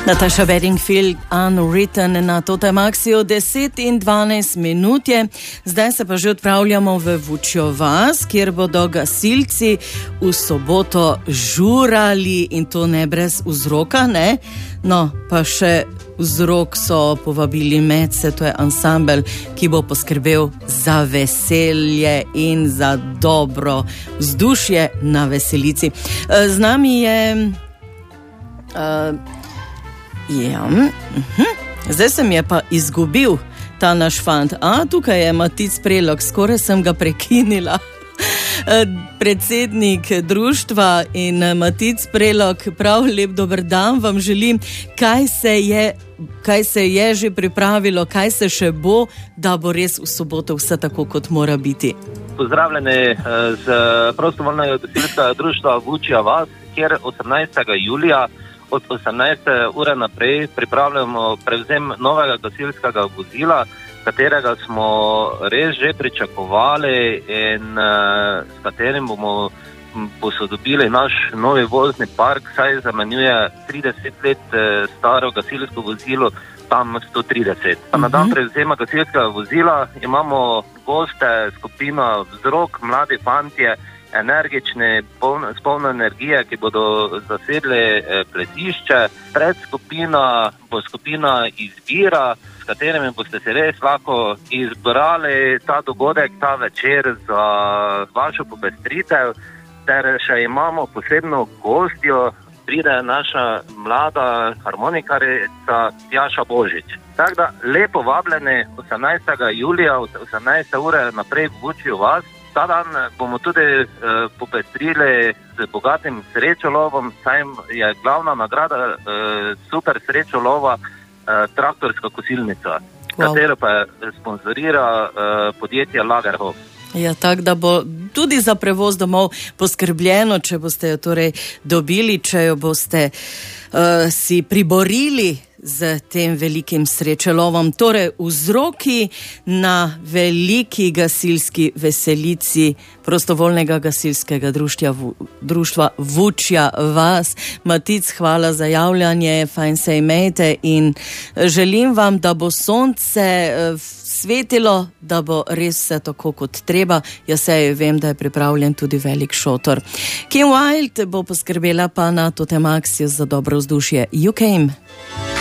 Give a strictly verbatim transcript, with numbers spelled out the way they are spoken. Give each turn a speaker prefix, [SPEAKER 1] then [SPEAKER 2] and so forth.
[SPEAKER 1] Nataša Bedingfield, Unwritten na Totem Axiju, deset in dvanajst minut je. Zdaj se pa že odpravljamo v Vučjo vas, kjer bodo gasilci v soboto žurali in to ne brez vzroka, ne? No, pa še vzrok so povabili Medse, to je ansambel, ki bo poskrbel za veselje in za dobro vzdušje na veselici. Z nami je... Uh, Ja, uh-huh. Zdaj se mi je pa izgubil ta naš fant. A, tukaj je Matic Prelog, skoraj sem ga prekinila. Predsednik društva in Matic Prelog, prav lep dober dan vam želim. Kaj se je, kaj se je že pripravilo, kaj se še bo, da bo res v soboto vse tako, kot mora biti?
[SPEAKER 2] Pozdravljeni z prostovoljnega gasilskega društva Vučja vas, kjer osemnajstega julija od osemnajste ure naprej pripravljamo prevzem novega gasilskega vozila, katerega smo res že pričakovali in uh, s katerim bomo posodobili naš novi vozni park, saj zamenjuje trideset let uh, staro gasilsko vozilo, tam sto trideset. Pa na dan prevzema gasilskega vozila imamo goste, skupina Vzrok, mladi fantje, energični, poln, spolno energije, ki bodo zasedli eh, plesišče. Pred skupina bo skupina Izbira, s katerimi boste se res lahko izbrali ta dogodek, ta večer za vašo popestritev. Ter še imamo posebno gostjo, pride naša mlada harmonikarica Tjaša Božič. Tako da lepo vabljeni osemnajstega julija od osemnajste ure naprej v Vučju vas. Ta dan bomo tudi eh, popestrili z bogatim srečolovom, saj je glavna nagrada eh, super srečolova eh, traktorska kosilnica, wow. Katero pa sponzorira eh, podjetje Lagerhof.
[SPEAKER 1] Ja, tako da bo tudi za prevoz domov poskrbljeno, če boste jo torej dobili, če jo boste uh, si priborili z tem velikim srečelovom. Torej, vzroki na veliki gasilski veselici prostovoljnega gasilskega društva, društva Vučja vas. Matic, hvala za javljanje, fajn se imejte in želim vam, da bo sonce svetilo, da bo res vse tako kot treba. Jaz se vem, da je pripravljen tudi velik šotor. Kim Wilde bo poskrbela pa na Totem Axiju za dobro vzdušje. You Came.